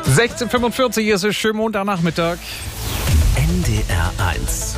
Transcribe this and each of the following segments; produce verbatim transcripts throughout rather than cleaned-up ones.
sechzehn Uhr fünfundvierzig, hier ist es schön Montagnachmittag. N D R eins.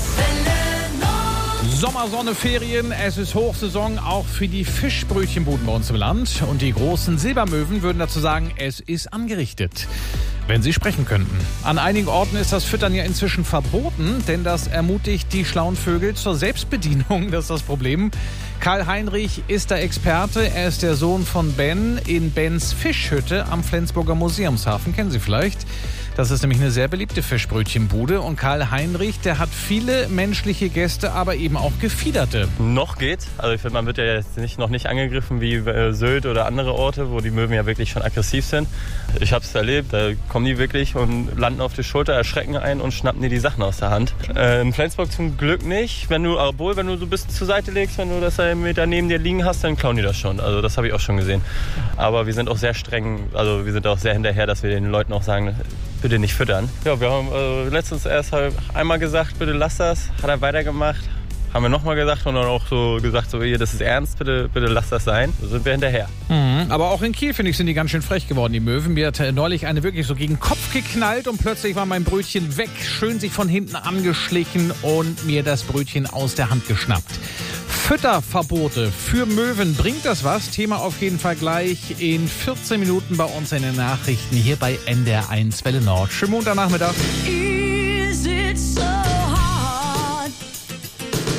Sommersonne, Ferien, es ist Hochsaison auch für die Fischbrötchenbuden bei uns im Land. Und die großen Silbermöwen würden dazu sagen, es ist angerichtet. Wenn sie sprechen könnten. An einigen Orten ist das Füttern ja inzwischen verboten, denn das ermutigt die schlauen Vögel zur Selbstbedienung. Das ist das Problem. Karl Heinrich ist der Experte. Er ist der Sohn von Ben in Bens Fischhütte am Flensburger Museumshafen. Kennen Sie vielleicht? Das ist nämlich eine sehr beliebte Fischbrötchenbude. Und Karl Heinrich, der hat viele menschliche Gäste, aber eben auch gefiederte. Noch geht. Also ich finde, man wird ja jetzt nicht, noch nicht angegriffen wie äh, Sylt oder andere Orte, wo die Möwen ja wirklich schon aggressiv sind. Ich habe es erlebt, da kommen die wirklich und landen auf die Schulter, erschrecken einen und schnappen dir die Sachen aus der Hand. Äh, in Flensburg zum Glück nicht. Wenn du, obwohl, wenn du so ein bisschen zur Seite legst, wenn du das einen Meter neben dir liegen hast, dann klauen die das schon. Also das habe ich auch schon gesehen. Aber wir sind auch sehr streng, also wir sind auch sehr hinterher, dass wir den Leuten auch sagen, bitte nicht füttern. Ja, wir haben äh, letztens erst halt einmal gesagt, bitte lass das, hat er weitergemacht. Haben wir nochmal gesagt und dann auch so gesagt, so, das ist ernst, bitte, bitte lass das sein. So sind wir hinterher. Mhm, aber auch in Kiel, finde ich, sind die ganz schön frech geworden, die Möwen. Mir hat neulich eine wirklich so gegen den Kopf geknallt und plötzlich war mein Brötchen weg, schön sich von hinten angeschlichen und mir das Brötchen aus der Hand geschnappt. Fütterverbote für Möwen, bringt das was? Thema auf jeden Fall gleich in vierzehn Minuten bei uns in den Nachrichten hier bei N D R eins Welle Nord. Schönen Montagnachmittag. Is it so